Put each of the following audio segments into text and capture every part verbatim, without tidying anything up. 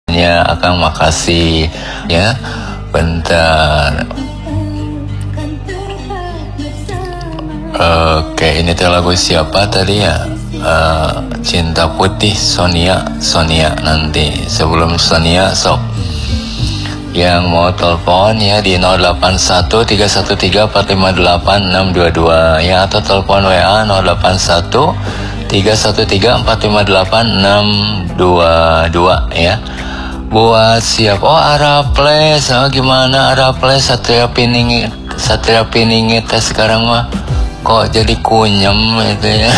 Ya, Akang makasih ya. Bentar. Oke, ini tuh lagu siapa tadi ya? Uh, Cinta Putih Sonia, Sonia nanti. Sebelum Sonia, sok yang mau telepon ya di nol delapan satu tiga satu tiga empat lima delapan enam dua dua ya, atau telepon W A nol delapan satu tiga satu tiga empat lima delapan enam dua dua ya. Buat siap, oh Araples, oh gimana Araples, Satria Piningit, Satria Piningit tes sekarang mah kok jadi kunyem itu ya.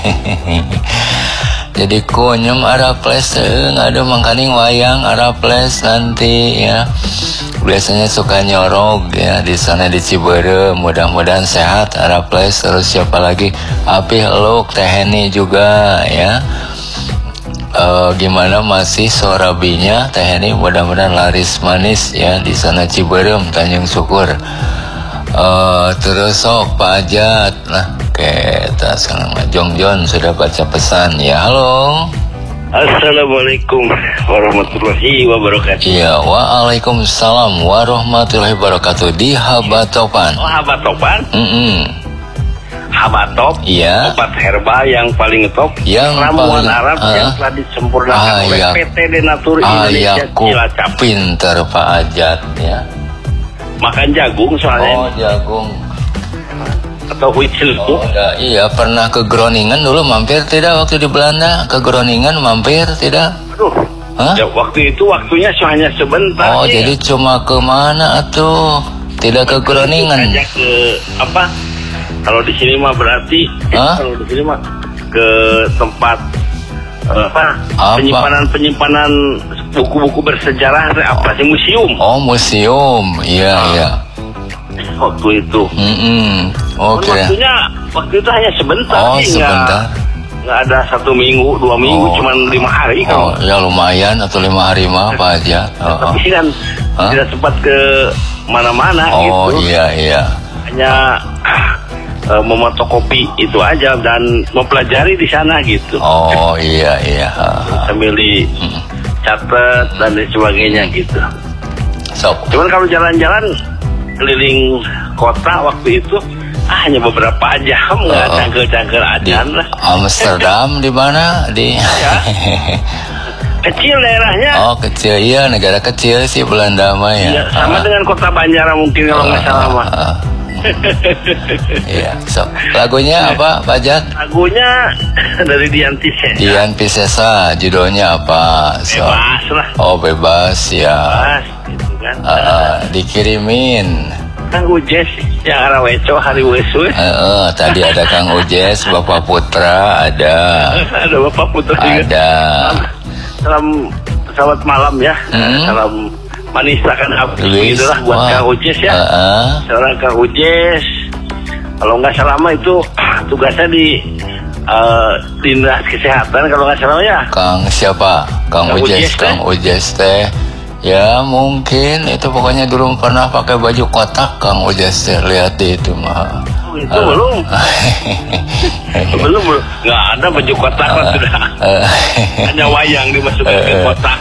Jadi kunyem Araples, nggak ada mangkaning wayang Araples nanti ya. Biasanya suka nyorog ya di sana di Ciberem. Mudah-mudahan sehat Araples. Terus siapa lagi? Apih Eluk, Teheni juga ya. Uh, gimana masih Sorabinya Teheni, mudah-mudahan laris manis ya di sana Ciberem, Tanjung Syukur. Uh, terus sok Pak Ajat lah, kita sekarang Jong Jon sudah baca pesan ya. Halo, Assalamualaikum warahmatullahi wabarakatuh. Ya, waalaikumsalam warahmatullahi wabarakatuh. Di Habatopan. Oh, Habatopan. Mm -mm. Habatop, iya. Obat herbal yang paling top, yang ramuan paling, Arab uh, yang telah disempurnakan ah, oleh ya. P T Denatur Indonesia Cilacap. Pinter Pak Ajat ya. Makan jagung soalnya. Oh, jagung. Atau huicil. Oh, ya, iya, pernah ke Groningen dulu, mampir tidak waktu di Belanda? Ke Groningen mampir tidak? Aduh. Hah? Ya, waktu itu waktunya hanya sebentar. Oh, ya. jadi cuma ke mana atuh? Tidak ke Groningen. Aja ke apa? Kalau di sini mah berarti Hah? kalau di sini mah ke tempat apa? Apa? Penyimpanan-penyimpanan buku-buku bersejarah, apa sih, museum? Oh, museum. Iya, Ah. iya. Waktu itu. Mm-mm. Oke. Okay. Waktunya waktu itu hanya sebentar. Oh, sih, sebentar. Nggak ada satu minggu, dua minggu, Oh. cuman lima hari Oh, kalau. ya lumayan, atau lima hari mah Pak Ajat. Oh, oh. Tapi kan Hah? tidak sempat ke mana-mana Oh, gitu. iya, iya. Hanya uh, memotokopi itu aja dan mempelajari di sana gitu. Oh, iya, iya. Sambil dicatat dan lain sebagainya gitu. Sok. Cuman kalau jalan-jalan keliling kota waktu itu ah, hanya beberapa jam, nggak Oh. cangkel-cangkel Di aja lah. Amsterdam di mana? Di Ya. Kecil daerahnya. Oh, kecil, iya, negara kecil sih Belanda mah ya. Ya, sama Ah. dengan kota Banjara mungkin kalau nggak salah mah. Ah, ah. Iya, so lagunya apa, Pak Ajat? Lagunya dari Dian Piscesa. Dian Piscesa, judulnya apa? So, Bebas lah. oh, bebas ya. Bebas gitu kan. Ah, ah, dikirimin. Kang Ujes yang arah Weco hari Wesu. Eh, eh, tadi ada Kang Ujes, Bapak Putra, ada. Ada Bapak Putra juga. Ada. Salam selamat malam ya. Hmm. Salam Manisa kan habis Luis, gitu lah buat wah. Kang Ujes ya. Ah, ah. Seorang Kang Ujes. Kalau nggak salah mah itu tugasnya di uh, dinas kesehatan kalau nggak salah ya. Kang siapa? Kang, Kang Ujes, Ujes, Kang Ujes teh. Ya mungkin itu pokoknya dulu pernah pakai baju kotak Kang Ujes teh, lihat di itu mah. Oh, itu belum. belum belum. Nggak ada baju kotak lah sudah. Hanya wayang dimasukkan ke kotak.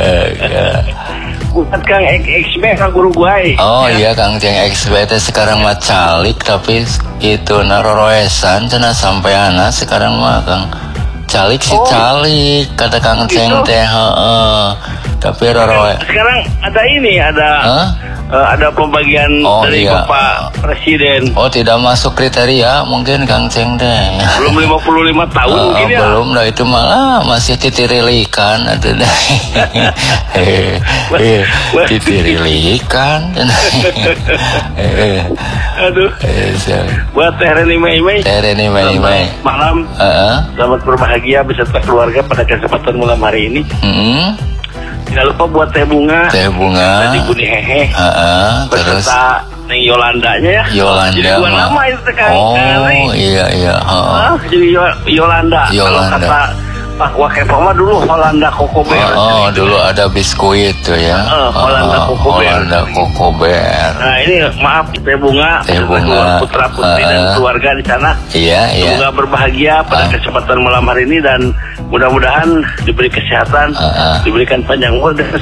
Bukan Kang X B Kang Uruguay. Oh iya, Kang Ceng X B teh sekarang mah calik, tapi itu naroroesan cenah sampeana sekarang mah Kang. Calik sih Oh. calik kata Kang Ceng Gitu? teh, heeh. Tapi roroe. Sekarang ada ini, ada Hah? uh, ada pembagian Oh, dari iya. Bapak Presiden. Oh, tidak masuk kriteria mungkin Kang Ceng teh. Belum lima puluh lima tahun Oh, mungkin ya. belum dah, itu malah masih titirilikan atau dah. Titirilikan. Aduh. Buat Teh Reni Mei Mei. Teh Reni Mei Mei. Malam. Heeh. Selamat berbahagia beserta keluarga pada kesempatan malam hari ini. Hmm. Jangan lupa buat Teh Bunga. Teh Bunga. Tadi Buni Hehe. Heeh, terus Beserta Neng Yolandanya ya. Yolanda Jadi dua mah. nama itu Teh Kang. Oh, Kang Neng. iya iya, heeh. Ah, jadi Yo- Yolanda. Yolanda. Kalau kata Pak Wakil mah dulu Holanda Kokober. Oh, dulu ada biskuit tuh ya. Heeh, Holanda Oh, Kokober. Holanda Kokober. Nah ini maaf Teh Bunga, Teh beserta Bunga. putra putri Ah. dan keluarga di sana. Iya, iya. Semoga berbahagia pada Ah. kesempatan malam hari ini dan mudah-mudahan diberi kesehatan, Ah, ah. diberikan panjang umur dan